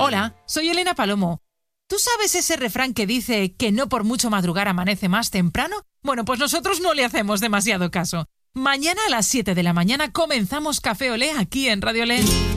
Hola, soy Elena Palomo. ¿Tú sabes ese refrán que dice que no por mucho madrugar amanece más temprano? Bueno, pues nosotros no le hacemos demasiado caso. Mañana a las 7 de la mañana comenzamos Café Olé aquí en Radio Olé.